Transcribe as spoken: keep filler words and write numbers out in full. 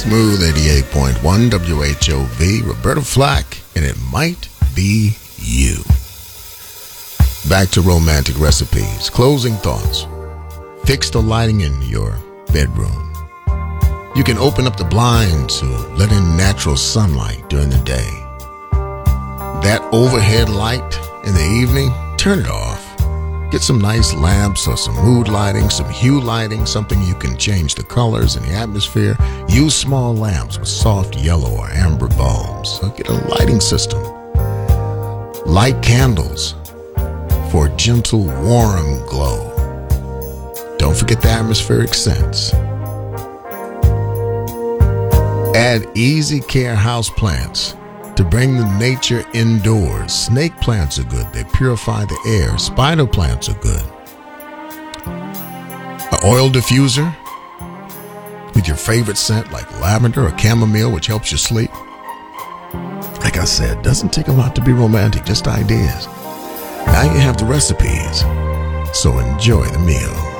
Smooth eighty-eight point one W H O V, Roberta Flack, and it might be you. Back to romantic recipes. Closing thoughts. Fix the lighting in your bedroom. You can open up the blinds to let in natural sunlight during the day. That overhead light in the evening, turn it off. Get some nice lamps or some mood lighting, some hue lighting, something you can change the colors and the atmosphere. Use small lamps with soft yellow or amber bulbs. So get a lighting system. Light candles for a gentle, warm glow. Don't forget the atmospheric scents. Add easy care houseplants to bring the nature indoors. Snake plants are good. They purify the air. Spider plants are good. An oil diffuser with your favorite scent like lavender or chamomile, which helps you sleep. Like I said, doesn't take a lot to be romantic, just ideas. Now you have the recipes, so enjoy the meal.